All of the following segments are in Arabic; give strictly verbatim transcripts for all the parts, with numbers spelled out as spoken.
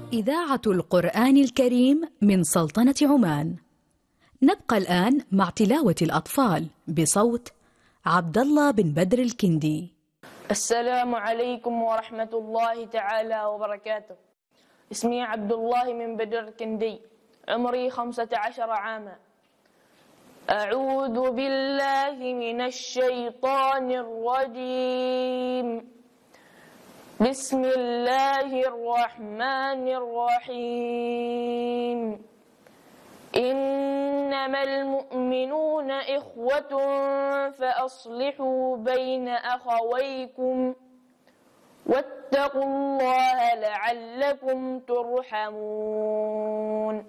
إذاعة القرآن الكريم من سلطنة عمان. نبقى الآن مع تلاوة الأطفال بصوت عبد الله بن بدر الكندي. السلام عليكم ورحمة الله تعالى وبركاته. اسمي عبد الله من بدر الكندي، عمري خمسة عشر عاما. أعوذ بالله من الشيطان الرجيم. بسم الله الرحمن الرحيم. إنما المؤمنون إخوة فأصلحوا بين أخويكم واتقوا الله لعلكم ترحمون.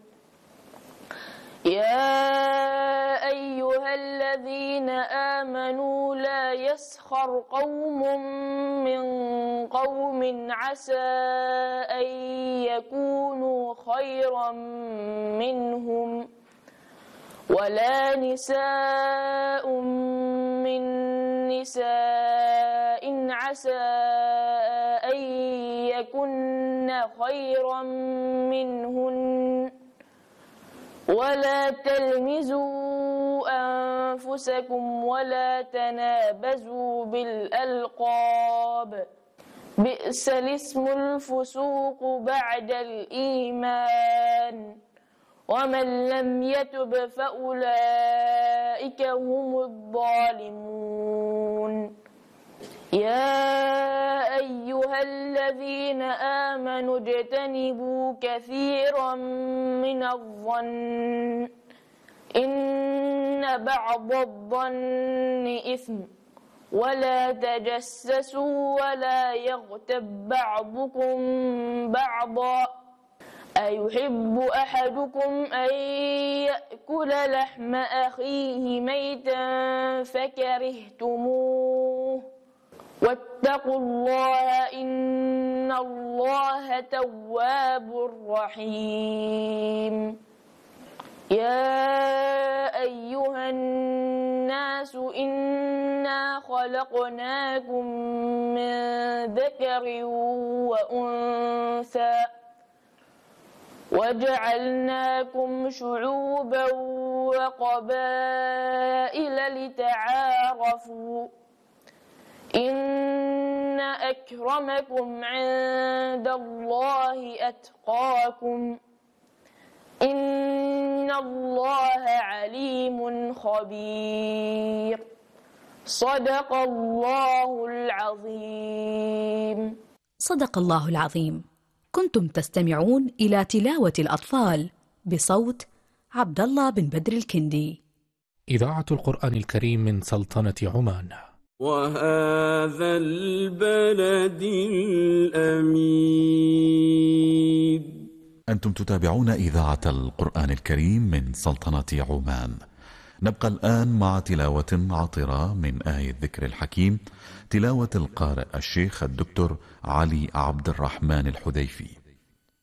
يا أيها الذين آمنوا لا يسخر قوم من قوم عسى أن يكونوا خيرا منهم ولا نساء من نساء عسى أن يكن خيرا منهن ولا تلمزوا أنفسكم ولا تنابزوا بالألقاب بئس الاسم الفسوق بعد الإيمان ومن لم يتب فأولئك هم الظالمون. يا أيها الذين آمنوا اجتنبوا كثيرا من الظن إن بعض الظن إثم ولا تجسسوا ولا يغتب بعضكم بعضا أيحب أحدكم أن يأكل لحم أخيه ميتا فكرهتموه واتقوا الله إن الله تواب رحيم. يا أيها الناس إنا خلقناكم من ذكر وأنثى وجعلناكم شعوبا وقبائل لتعارفوا إن أكرمكم عند الله أتقاكم إن الله عليم خبير. صدق الله العظيم. صدق الله العظيم. كنتم تستمعون إلى تلاوة الأطفال بصوت عبد الله بن بدر الكندي. إذاعة القرآن الكريم من سلطنة عمان. وهذا البلد الأمين. أنتم تتابعون إذاعة القرآن الكريم من سلطنة عمان. نبقى الآن مع تلاوة عطرة من آية الذكر الحكيم، تلاوة القارئ الشيخ الدكتور علي عبد الرحمن الحذيفي.